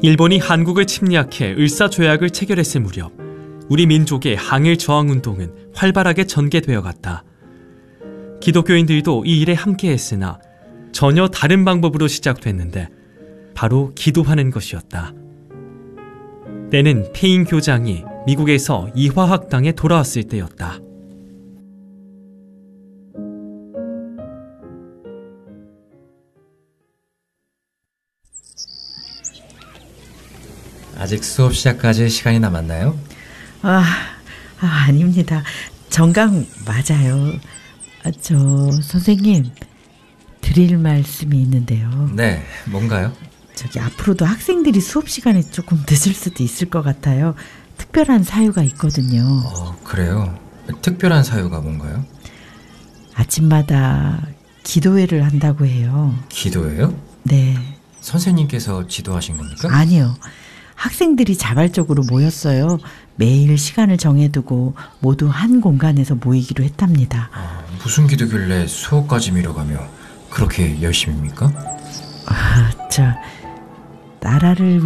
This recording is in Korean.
일본이 한국을 침략해 을사조약을 체결했을 무렵 우리 민족의 항일 저항운동은 활발하게 전개되어 갔다. 기독교인들도 이 일에 함께했으나 전혀 다른 방법으로 시작됐는데 바로 기도하는 것이었다. 때는 페인 교장이 미국에서 이화학당에 돌아왔을 때였다. 아직 수업 시작까지 시간이 남았나요? 아닙니다. 정강 맞아요. 선생님, 드릴 말씀이 있는데요. 네, 뭔가요? 앞으로도 학생들이 수업 시간에 조금 늦을 수도 있을 것 같아요. 특별한 사유가 있거든요. 그래요? 특별한 사유가 뭔가요? 아침마다 기도회를 한다고 해요. 기도회요? 네. 선생님께서 지도하신 겁니까? 아니요. 학생들이 자발적으로 모였어요. 매일 시간을 정해두고 모두 한 공간에서 모이기로 했답니다. 무슨 기도길래 수업까지 미뤄가며 그렇게 열심입니까? 나라를